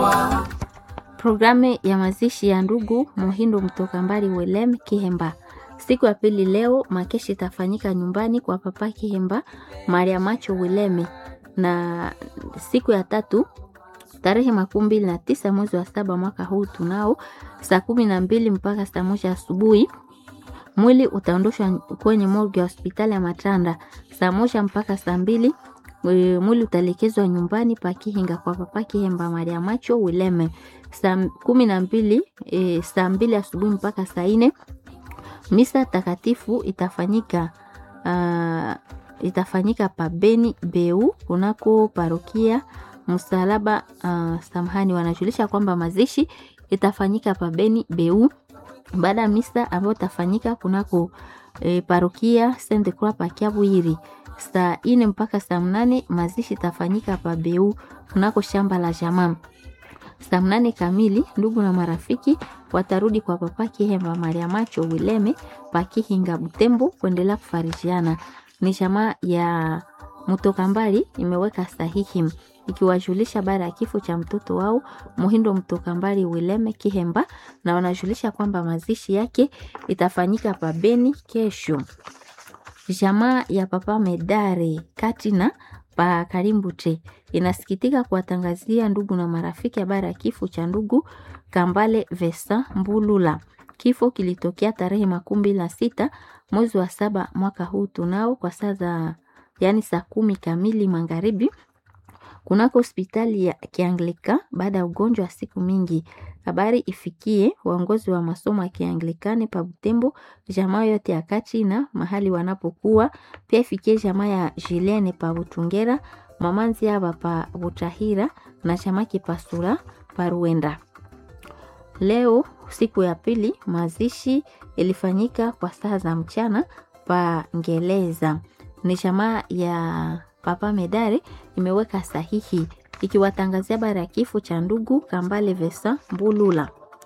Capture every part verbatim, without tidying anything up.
Programu ya mazishi ya ndugu Muhindo Mtokambari Wilem Kihemba. Siku ya pili leo makeshi itafanyika nyumbani kwa papa Kihemba Maria Macho Wileme, na siku ya tatu tarehe makumi mbili na tisa mwezi wa saba mwaka huu tunao saa kumi na mbili mpaka saa moja asubuhi. Mwili utaondoshwa kwenye morgue ya hospitali ya Matanda saa moja mpaka saa mbili. Mwili utalekezwa nyumbani pa Kihinga kwa papa Kihemba Maria Macho Wileme saa kumi na mbili e, saa mbili asubuhi mpaka saa nne. Misa takatifu itafanyika uh, itafanyika pa Beni Beu kunako parokia Msalaba. Uh, samahani, wanajulisha kwamba mazishi itafanyika pa Beni Beu baada ya misa ambayo itafanyika kunako e, parokia Sainte Croix pa Kiabwiri saa nne mpaka saa mnane. Mazishi itafanyika pa Beu kunako shamba la jamaa. Saa mnane kamili ndugu na marafiki watarudi kwa papa Kihemba Maria Macho Wileme pa Kihinga Butembo kuendelea kufarijiana. Ni jamaa ya Mtokambari imeweka sahihi ikiwajulisha baada ya kifo cha mtoto wao Muhindo Mtokambari Wileme Kihemba, na wanajulisha kwamba mazishi yake itafanyika pa Beni kesho. Jamaa ya papa Medare Katina pa Karimbute inasikitika kuwatangazia ndugu na marafiki habari ya kifo cha ndugu Kambale Vesa Mbulula. Kifo kilitokea tarehe makumi mbili na sita mwezi wa saba mwaka huu tunao kwa saa za yani saa kumi kamili magharibi kunako hospitali ya Kianglika baada ya ugonjwa wa siku mingi. Habari ifikie waongozi wa masomo ya Kianglikani pa Butembo, jamaa yote ya Katina mahali wanapokuwa. Pia ifikie jamaa ya Jilene pa Butungera, mamanzi hapa pa Butahira na jamaa Kipasura pa Ruenda. Leo siku ya pili mazishi ilifanyika kwa saa za mchana pa Ngeleza. Ni jamaa ya papa Medare imeweka sahihi ikiwatangazia habari ya kifo cha ndugu Kambale Vesa Mbulula.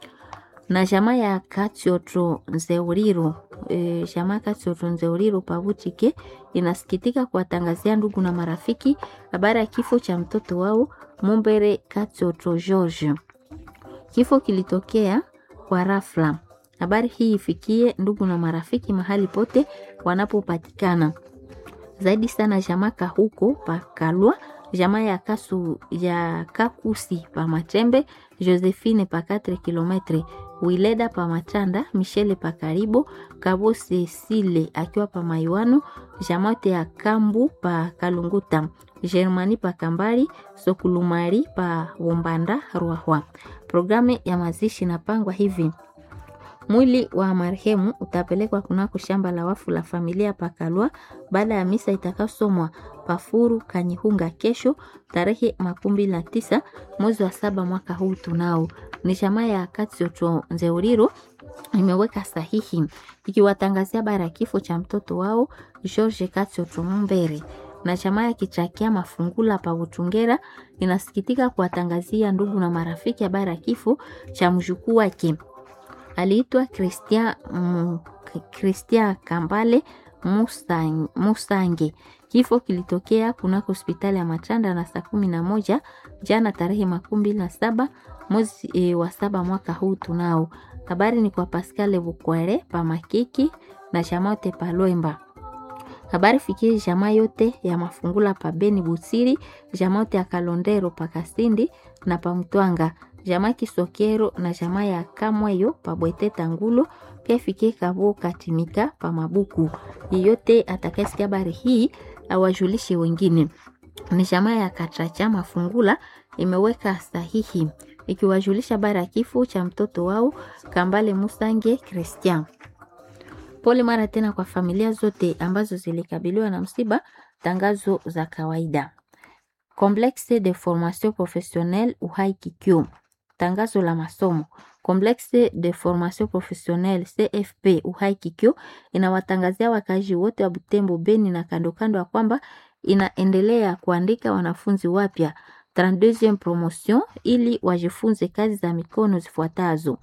Na jamaa ya Katioto Nzeuriro e, jamaa Katioto Nzeuriro Pabutike inasikitika kuwatangazia ndugu na marafiki habari ya kifo cha mtoto wao Mumbere Katioto George. Kifo kilitokea kwa rafla. Habari hii ifikie ndugu na marafiki mahali pote wanapopatikana. Zaidi sana jamaa Kahuko pa Kalwa, jamaa ya Kasu ya Kakusi pa Matembe, Josephine pa quatre kilometre, Wileda pa Matanda, Michele pa Karibo, Kabo Cecile akiwa pa Maiwano, jamaa ya Kambu pa Kalunguta, Germani pa Kambari, Sokulumari pa Wombanda Ruahwa. Programu ya mazishi inapangwa hivi: mwili wa marehemu utapelekwa kunako shamba la wafu la familia Pakalwa baada ya misa itakayosomwa Pafuru Kanyihunga kesho tarehe makumi mbili na tisa mwezi wa saba mwaka huu tunao. Ni jamaa ya Katioto Nzeuriro imeweka sahihi ikiwatangazia habari ya kifo cha mtoto wao George Katioto Mumbere. Na jamaa ya Kichakia Mafungula pa Butungera inasikitika kuwatangazia ndugu na marafiki habari ya kifo cha mjukuu wake aliitwa Christian mm, Christian Kambale Musange, Musange. Kifo kilitokea kunako hospitali ya Matanda na saa kumi na moja jana tarehe makumi mbili na saba mwezi e, wa saba mwaka huu tunao. Habari ni kwa Pascal Bukware pa Makiki na jamaa yote pa Loemba. Habari fikie jamaa yote ya Mafungula pa Beni Busiri, jamaa yote ya Kalondero pa Kasindi na pa Mtwanga, jamaa Kisokero na jamaa ya Kamweyo pa Bwete Tangulo. Pia fikie Kabo Katimika pa Mabuku. Yeyote atakayesikia habari hii awajulishe wengine. Ni jamaa ya Katracha Mafungula imeweka sahihi ikiwajulisha habari ya kifo cha mtoto wao Kambale Musange Christian. Pole mara tena kwa familia zote ambazo zilikabiliwa na msiba. Tangazo za kawaida. Complexe de formation professionnelle Uhai Kikyo. Tangazo la masomo. Complexe de formation professionnelle C F P Uhai Kikyo inawatangazia wakazi wote wa Butembo, Beni na kando kando ya kwamba inaendelea kuandika wanafunzi wapya trente-deuxième promotion ili wajifunze kazi za mikono zifuatazo: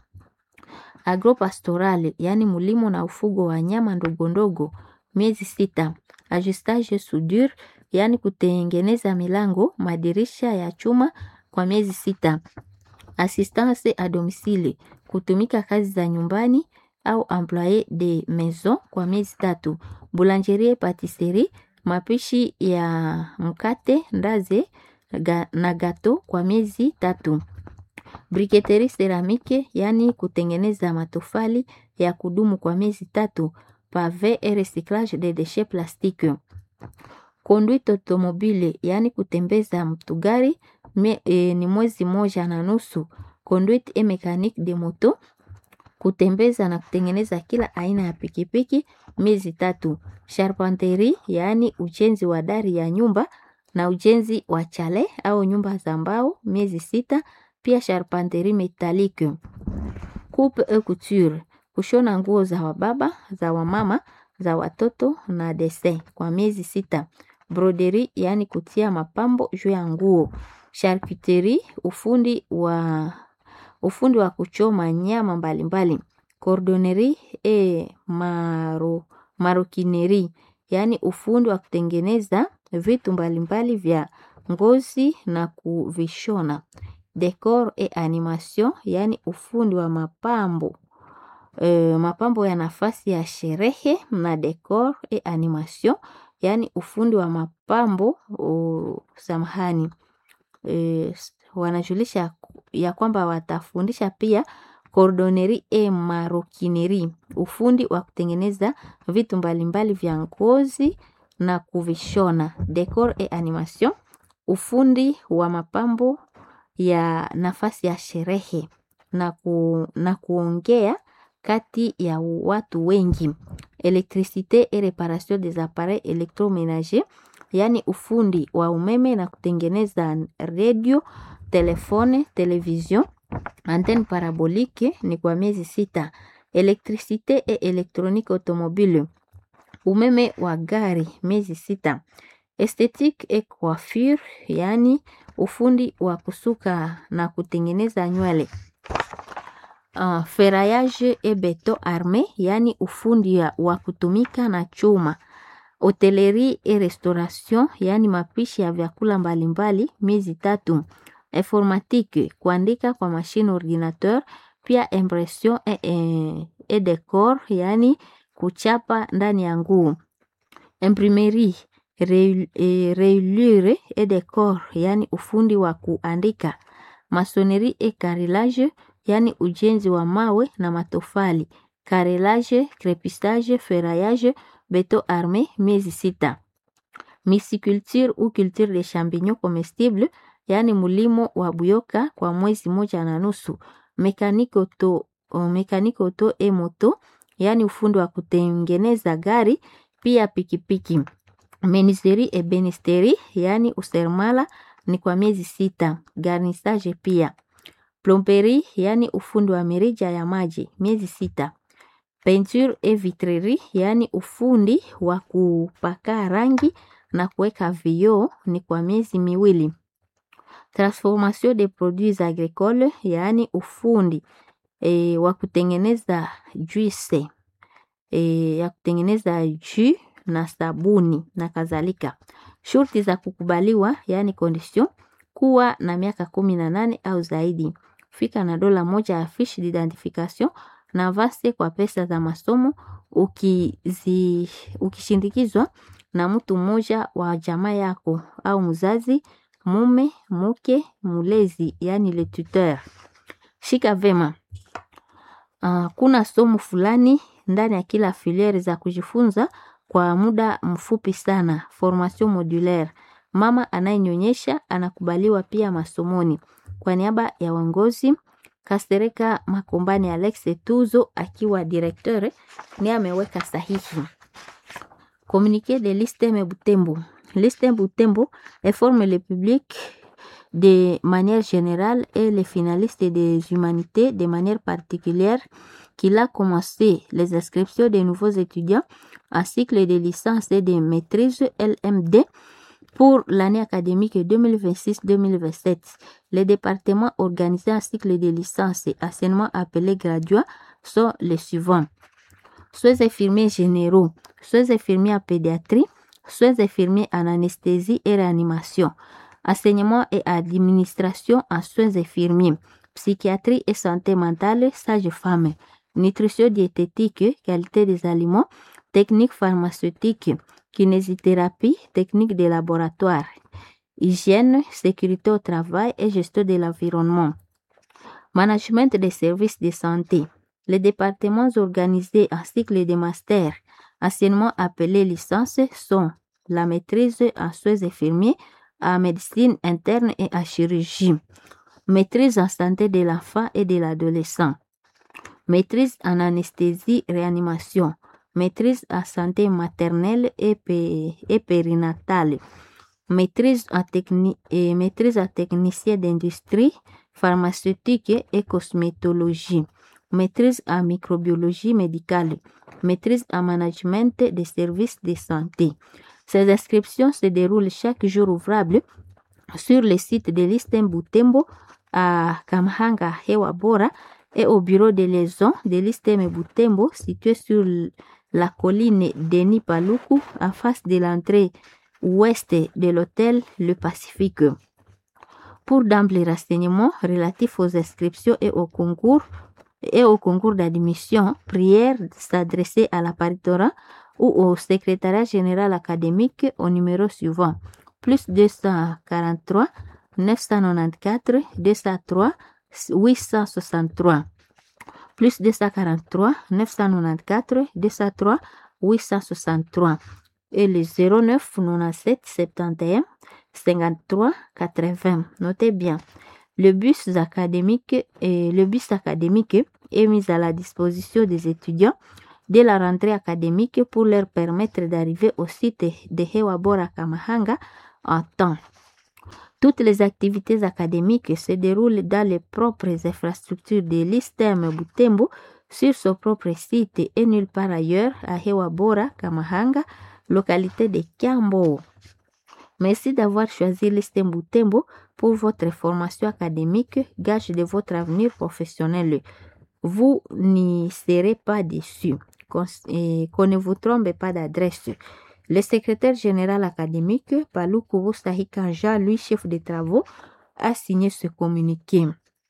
agropastoral, yani mulimo na ufugo wa nyama ndogo ndogo, miezi sita; ajustage soudure, yani kutengeneza milango, madirisha ya chuma kwa miezi sita; assistance à domicile, kutumika kazi za nyumbani au employé de maison kwa miezi tatu. Boulangerie patisserie, mapishi ya mkate, ndaze ga, na gato kwa miezi tatu. Briqueterie céramique, yani kutengeneza matofali ya kudumu kwa miezi tatu. Pavé et recyclage des déchets plastiques. Conduite automobile, yani kutembeza mtugari me, e, ni mwezi moja na nusu. Conduite et mécanique de moto, kutembeza na kutengeneza kila aina ya pikipiki miezi tatu. Charpenterie, yani ujenzi wa dari ya nyumba na ujenzi wa chale au nyumba za mbao miezi sita. Pia charpenterie métallique. Coupe et couture, kushona nguo za wababa, za wamama, za watoto na dessin kwa miezi sita. Broderie, yani kutia mapambo juu ya nguo. Charcuterie, ufundi wa ufundi wa kuchoma nyama mbalimbali. Cordonnerie et maro, maroquinerie, yani ufundi wa kutengeneza vitu mbalimbali vya ngozi na kuvishona. Decor et animation, yani ufundi wa mapambo. E, mapambo ya nafasi ya sherehe na decor et animation, yani ufundi wa mapambo o, samahani. E, wanajulisha ya kwamba watafundisha pia cordonnerie et maroquinerie, ufundi wa kutengeneza vitu mbalimbali vya ngozi na kuvishona. Decor et animation, ufundi wa mapambo ya nafasi ya sherehe na, ku, na kuongea kati ya watu wengi. Électricité et réparation des appareils électroménagers, yani ufundi wa umeme na kutengeneza radio, telefone, television, antenne parabolique ni kwa miezi sita. Électricité et électronique automobile, umeme wa gari miezi sita. Esthétique et coiffure, yani ufundi wa kusuka na kutengeneza nywele. Uh, ferraillage et béton armé, yani ufundi wa kutumika na chuma. Hotellerie et restauration, yani mapishi ya vyakula mbalimbali miezi tatu. Informatique, kuandika kwa machine ordinateur, pia impression et, et, et décor, yani kuchapa ndani ya nguo. Imprimerie, reliure et décor, yani ufundi wa kuandika. Maçonnerie et carrelage, yani ujenzi wa mawe na matofali. Carrelage, crépissage, ferraillage, béton armé miezi sita. Mysiculture ou culture de champignons comestibles, yani mulimo wa buyoka kwa mwezi moja na nusu. Mécanique auto, mécanique auto et moto, yani ufundi wa kutengeneza gari pia pikipiki. Menuiserie et benisterie, yani usermala ni kwa miezi sita. Garnissage pia. Plomberie, yani ufundi wa mirija ya maji miezi sita. Peinture et vitrerie, yani ufundi wa kupaka rangi na kuweka vioo ni kwa miezi miwili. Transformation des produits agricoles, yani ufundi e, wa kutengeneza juice e, ya kutengeneza jus na sabuni na kadhalika. Shurti za kukubaliwa, yani condition, kuwa na miaka kumi na nane au zaidi. Fika na dola moja ya fiche d'identification na vase kwa pesa za masomo ukizi, ukishindikizwa na mtu mmoja wa jamaa yako au mzazi, mume, mke, mulezi, yani le tuteur. Shika vema. Uh, kuna somo fulani ndani ya kila filiere za kujifunza kwa muda mfupi sana, formation modulaire. Mama anayenyonyesha anakubaliwa pia masomoni. Kwa niaba ya wangozi, Kastereka Makombani Alex Tuzo akiwa directeur ni ameweka sahihi. Communiqué de l'I S T E M Butembo. L'I S T E M Butembo informe le public de manière générale et les finalistes des humanités de manière particulière qu'il a commencé les inscriptions des nouveaux étudiants à cycle de licence et de maîtrise L M D pour l'année académique deux mille vingt-six deux mille vingt-sept. Les départements organisés en cycle de licence et anciennement appelés graduats sont les suivants. Soins infirmiers généraux, soins infirmiers en pédiatrie, soins infirmiers en anesthésie et réanimation, enseignement et administration en soins infirmiers, psychiatrie et santé mentale, sage-femme, nutrition diététique, qualité des aliments, technique pharmaceutique, kinésithérapie, technique de laboratoire, hygiène, sécurité au travail et gestion de l'environnement, management des services de santé. Les départements organisés en cycle de master, anciennement appelés licences, sont la maîtrise en soins infirmiers, en médecine interne et en chirurgie, maîtrise en santé de l'enfant et de l'adolescent, maîtrise en anesthésie réanimation, maîtrise en santé maternelle et, pé- et périnatale, maîtrise en, techni- et maîtrise en technicien d'industrie, pharmaceutique et cosmétologie, maîtrise en microbiologie médicale, maîtrise en management des services de santé. Ces inscriptions se déroulent chaque jour ouvrable sur le site de l'Istem Butembo à Kamhanga Hewa Bora et au bureau de liaison de l'Istem Butembo situé sur la colline Denis Paluku en face de l'entrée ouest de l'hôtel Le Pacifique. Pour d'amples renseignements relatifs aux inscriptions et au concours et au concours d'admission, prière s'adresser à la paritorat ou au secrétariat général académique au numéro suivant plus deux cent quarante-trois neuf cent quatre-vingt-quatorze deux cent trois huit cent soixante-trois plus deux cent quarante-trois neuf cent quatre-vingt-quatorze deux cent trois huit cent soixante-trois et le zéro neuf quatre-vingt-dix-sept soixante et un cinquante-trois quatre-vingts. Notez bien. Le bus académique et le bus académique est mis à la disposition des étudiants dès la rentrée académique pour leur permettre d'arriver au site de Hewa Bora Kamahanga en temps. Toutes les activités académiques se déroulent dans les propres infrastructures de l'Istem Butembo sur son propre site et nulle part ailleurs à Hewa Bora Kamahanga, localité de Kiambo. Merci d'avoir choisi l'Istem Butembo pour votre formation académique, gage de votre avenir professionnel. Vous n'y serez pas déçus. Qu'on ne vous trompe pas d'adresse. Le secrétaire général académique, Palou Kourou Sahikanja, lui chef de travaux, a signé ce communiqué.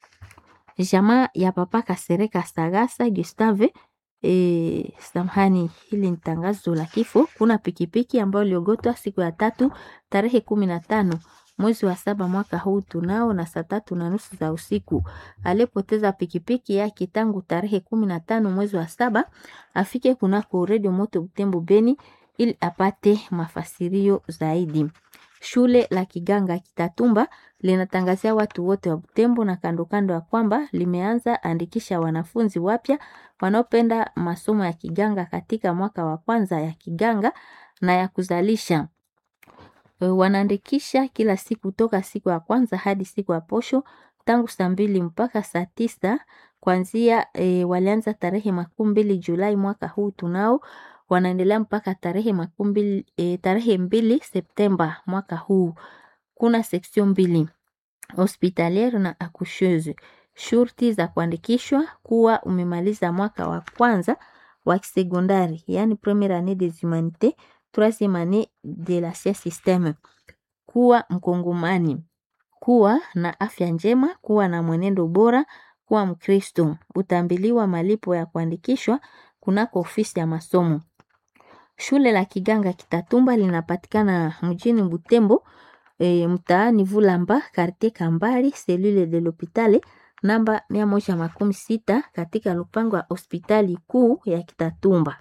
Jamaa ya papa Kasereka Sagasa Gustave e, samahani, hili ni tangazo la kifo. Kuna pikipiki ambayo iliogotwa siku ya tatu tarehe kumi na tano mwezi wa saba mwaka huu tunao na saa tatu na nusu za usiku. Alipoteza pikipiki yake tangu tarehe kumi na tano mwezi wa saba afike kunako Radio Moto Butembo Beni ili apate mafasirio zaidi. Shule la Kiganga Kitatumba linatangazia watu wote wa Butembo na kando kando ya kwamba limeanza andikisha wanafunzi wapya wanaopenda masomo ya Kiganga katika mwaka wa kwanza ya Kiganga na ya kuzalisha. Wanaandikisha kila siku toka siku ya kwanza hadi siku ya posho tangu saa mbili mpaka saa tisa kuanzia e, walianza tarehe makumi mbili Julai mwaka huu tunao wanaendelea mpaka tarehe makumi mbili e, tarehe mbili Septemba mwaka huu. Kuna section mbili hospitaliere na accoucheuse. Shurti za kuandikishwa kuwa umemaliza mwaka wa kwanza wa sekondari, yani première année des humanités, troisième année de la système, kuwa mkongomani, kuwa na afya njema, kuwa na mwenendo bora, kuwa Mkristo. Utambiliwa malipo ya kuandikishwa kunako ofisi ya masomo. Shule la Kiganga Kitatumba linapatikana mjini Butembo, e, mtaani Vulamba, quartier Kambari, cellule de l'hôpital namba mia moja makumi sita katika lupango wa hospitali kuu ya Kitatumba.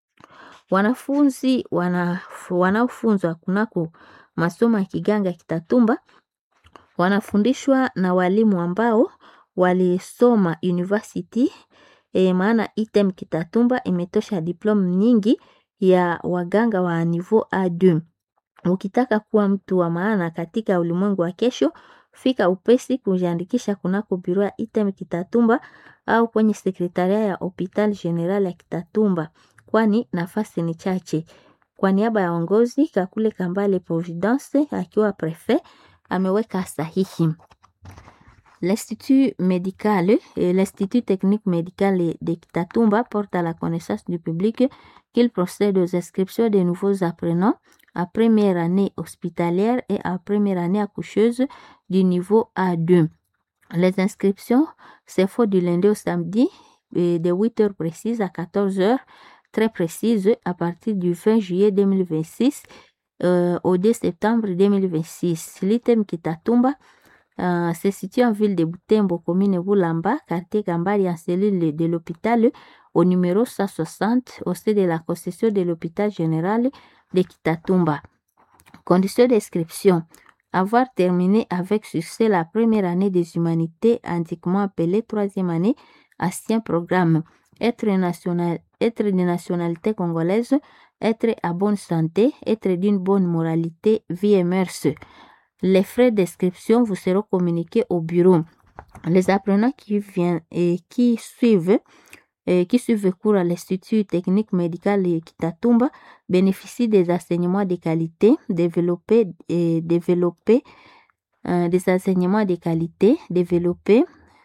Wanafunzi wana, wanaofunzwa kunako masomo ya Kiganga Kitatumba wanafundishwa na walimu ambao walisoma university, e, maana item Kitatumba imetosha diploma nyingi ya waganga wa niveau A deux. Ukitaka kuwa mtu wa maana katika ulimwengu wa kesho, fika upesi kujiandikisha kunako biro ya item Kitatumba au kwenye sekretaria ya Hopital General ya Kitatumba, kwani nafasi ni chache. Kwa niaba ya ongozi Kakule Kambale Providence akiwa prefet ameweka sahihi. L'Institut médical et l'Institut technique médical de Kitatumba porte à la connaissance du public qu'il procède aux inscriptions de nouveaux apprenants à première année hospitalière et à première année accoucheuse du niveau A deux. Les inscriptions, c'est faux du lundi au samedi, de huit heures précises à quatorze heures, très précises, à partir du vingt juillet deux mille vingt-six euh, au deux septembre deux mille vingt-six. L'item Kitatumba euh, se situe en ville de Butembo, commune Boulamba, quartier Gambari, en cellule de l'hôpital, au numéro cent soixante, au sein de la concession de l'hôpital général de Kitatumba. Conditions d'inscription. Avoir terminé avec succès la première année des humanités, antiquement appelée troisième année, ancien programme. Être, national, être de nationalité congolaise, être à bonne santé, être d'une bonne moralité, vie et mœurs. Les frais d'inscription vous seront communiqués au bureau. Les apprenants qui viennent et qui suivent et qui suivent le cours à l'Institut technique médical de Kitatumba bénéficient des enseignements de qualité, développer et développer euh, des enseignements de qualité, développer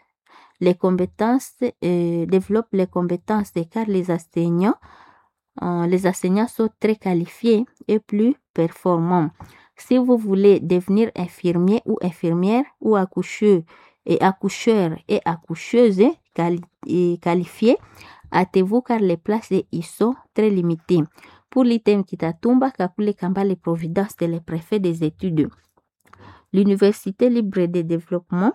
les compétences, euh, développe les compétences car les enseignants, euh, les enseignants sont très qualifiés et plus performants. Si vous voulez devenir infirmier ou infirmière ou accoucheur et accoucheur et accoucheuse quali et qualifiés, hâtez-vous car les places y sont très limitées. Pour l'item Kitatumba, Kakule Kambale Providence et les préfets des études. L'Université libre de développement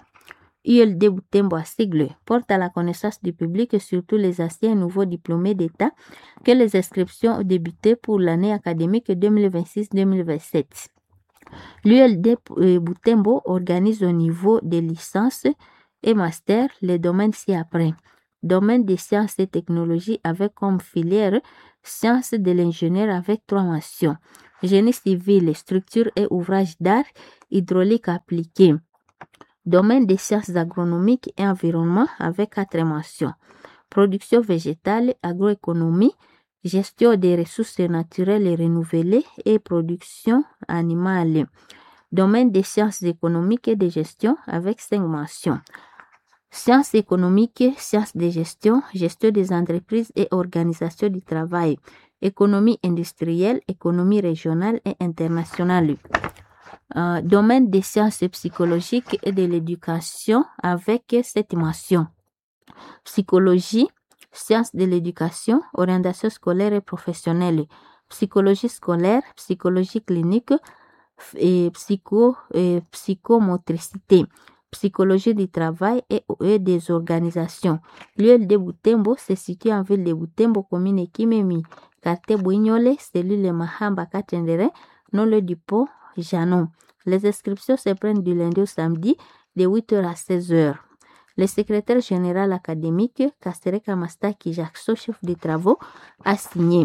U L D Butembo à sigle porte à la connaissance du public et surtout les anciens et nouveaux diplômés d'État que les inscriptions ont débuté pour l'année académique deux mille vingt-six deux mille vingt-sept. L'U L D Butembo organise au niveau des licences et master les domaines ci-après. Domaine des sciences et technologies avec comme filière sciences de l'ingénieur avec trois mentions. Génie civil, structure et ouvrages d'art, hydraulique appliquée. Domaine des sciences agronomiques et environnement avec quatre mentions. Production végétale, agroéconomie, gestion des ressources naturelles et renouvelées et production animale. Domaine des sciences économiques et de gestion avec cinq mentions. Sciences économiques, sciences de gestion, gestion des entreprises et organisation du travail. Économie industrielle, économie régionale et internationale. Euh, domaine des sciences psychologiques et de l'éducation avec cette mention. Psychologie, sciences de l'éducation, orientation scolaire et professionnelle, psychologie scolaire, psychologie clinique et, psycho, et psychomotricité, psychologie du travail et, et des organisations. L'U L D Butembo se situe en ville de Butembo, commune Kimemi, quartier Bouignolé, cellule Mahamba Katendere, non le Dupont, Janon. Les inscriptions se prennent du lundi au samedi de huit heures à seize heures. Le secrétaire général académique, Kastereka Mastaki Jackson, chef des travaux, a signé.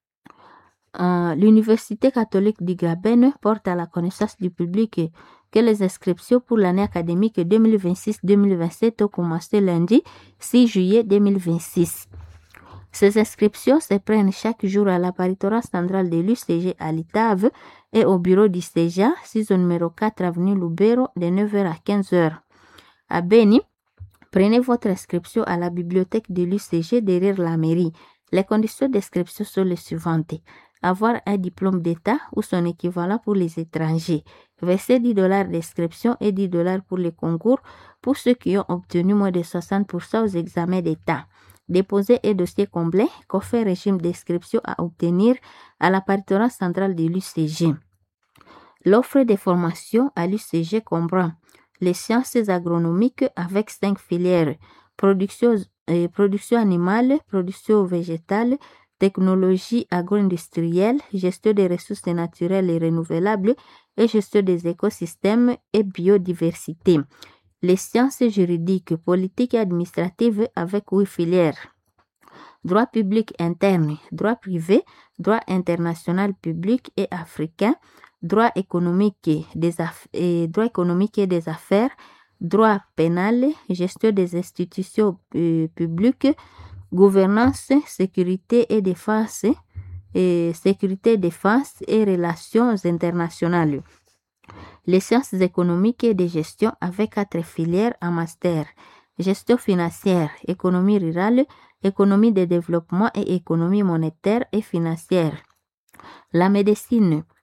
Euh, L'Université catholique du Graben porte à la connaissance du public que les inscriptions pour l'année académique deux mille vingt-six deux mille vingt-sept ont commencé lundi six juillet deux mille vingt-six. Ces inscriptions se prennent chaque jour à l'apparitoire centrale de l'U C G à Litave et au bureau du C E J A, six numéro quatre avenue Lubero, de neuf heures à quinze heures. À Beni, prenez votre inscription à la bibliothèque de l'U C G derrière la mairie. Les conditions d'inscription sont les suivantes. Avoir un diplôme d'État ou son équivalent pour les étrangers. Verser dix dollars d'inscription et dix dollars pour les concours pour ceux qui ont obtenu moins de soixante pour cent aux examens d'État. Déposer et dossier complet, coffret régime d'inscription à obtenir à l'apparitoire centrale de l'U C G. L'offre de formation à l'U C G comprend les sciences agronomiques avec cinq filières, production, euh, production animale, production végétale, technologie agro-industrielle, gestion des ressources naturelles et renouvelables et gestion des écosystèmes et biodiversité. Les sciences juridiques, politiques et administratives avec huit filières. Droit public interne, droit privé, droit international public et africain, droit économique des aff- et droit économique et des affaires, droit pénal, gestion des institutions euh, publiques, gouvernance, sécurité et défense, et sécurité, défense et relations internationales. Les sciences économiques et de gestion avec quatre filières en master. Gestion financière, économie rurale, économie de développement et économie monétaire et financière. La médecine,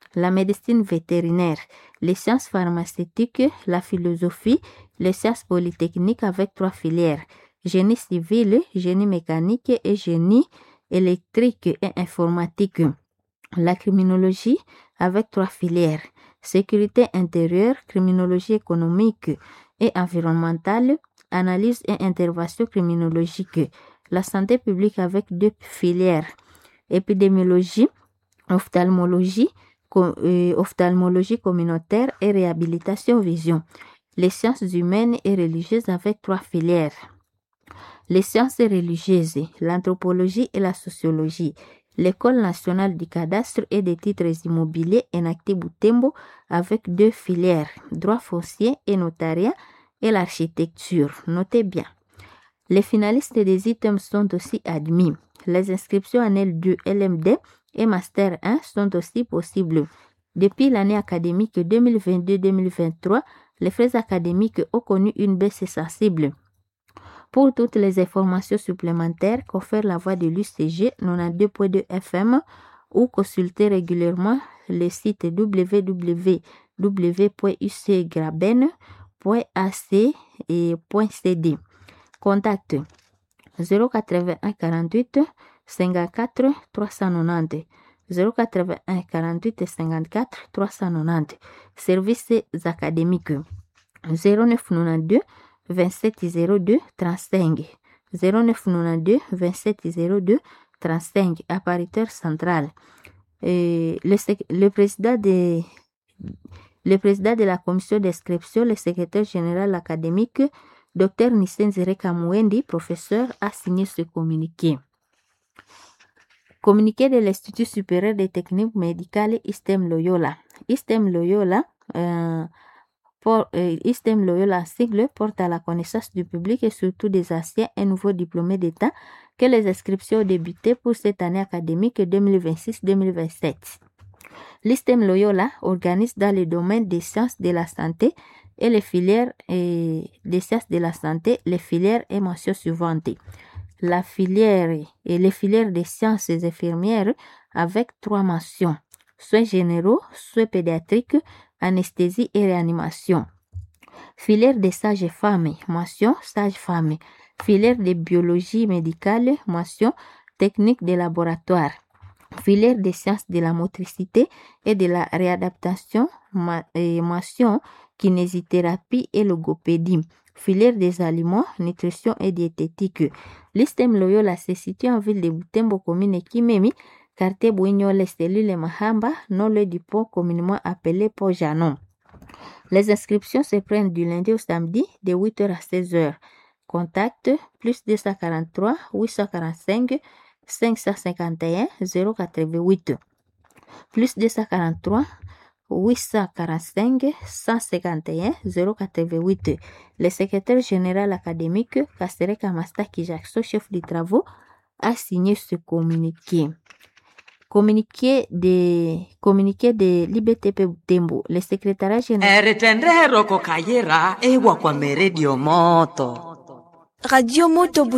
la médecine vétérinaire, les sciences pharmaceutiques, la philosophie, les sciences polytechniques avec trois filières, génie civil, génie mécanique et génie électrique et informatique, la criminologie avec trois filières, sécurité intérieure, criminologie économique et environnementale, analyse et intervention criminologique, la santé publique avec deux filières, épidémiologie, ophtalmologie, co- euh, ophtalmologie communautaire et réhabilitation vision, les sciences humaines et religieuses avec trois filières, les sciences religieuses, l'anthropologie et la sociologie, l'École nationale du cadastre et des titres immobiliers Enacti Butembo avec deux filières, droit foncier et notariat et l'architecture. Notez bien. Les finalistes des items sont aussi admis. Les inscriptions en L deux, L M D et Master un sont aussi possibles. Depuis l'année académique deux mille vingt-deux deux mille vingt-trois, les frais académiques ont connu une baisse sensible. Pour toutes les informations supplémentaires, confère la voix de l'U C G quatre-vingt-douze point deux F M ou consultez régulièrement le site w w w point u c graben point a c et .c d. Contact zéro quatre-vingt-un quarante-huit cinquante-quatre trois cent quatre-vingt-dix zéro quatre-vingt-un quarante-huit cinquante-quatre trois cent quatre-vingt-dix. Services académiques zéro neuf quatre-vingt-douze vingt-sept zéro deux trente-cinq zéro neuf quatre-vingt-douze vingt-sept zéro deux trente-cinq. Appariteur central. Et le, sec- le président de le président de la commission d'inscription, le secrétaire général académique, Dr Nisenzere Kamwendi, professeur, a signé ce communiqué. Communiqué de l'Institut supérieur des techniques médicales ISTEM Loyola. ISTEM Loyola, euh, pour, euh, ISTEM Loyola sigle porte à la connaissance du public et surtout des anciens et nouveaux diplômés d'État que les inscriptions ont débuté pour cette année académique deux mille vingt-six deux mille vingt-sept. L'ISTEM Loyola organise dans le domaine des sciences de la santé et les filières et des sciences de la santé, les filières et mentions suivantes. La filière et les filières des sciences infirmières avec trois mentions. Soins généraux, soins pédiatriques, anesthésie et réanimation. Filière des sages-femmes, mention sage-femme. Filière de biologie médicale, mention technique de laboratoire. Filière des sciences de la motricité et de la réadaptation, mention kinésithérapie et logopédie. Filière des aliments, nutrition et diététique. L'ISTEM Loyola se situe en ville de Butembo, commune Kimemi, quartier Bouignol, cellule Mahamba, non le du pont communément appelé Pont Janon. Les inscriptions se prennent du lundi au samedi de huit heures à seize heures. Contact plus deux cent quarante-trois huit cent quarante-cinq cinq cent cinquante et un zéro quatre-vingt-huit plus deux cent quarante-trois huit cent quarante-cinq cent cinquante et un zéro quatre-vingt-huit. Le secrétaire général académique Kasereka Mastaki Jackson, chef des travaux, a signé ce communiqué. Communiqué de communiqué de l'I B T P Butembo. Le secrétariat général eritendero kokayira ewa kwa meredio moto Radio Moto